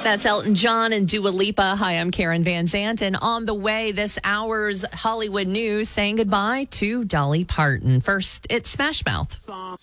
That's Elton John and Dua Lipa. Hi, I'm Karen Van Zant. And on the way, this hour's Hollywood news saying goodbye to Dolly Parton. First, it's Smash Mouth.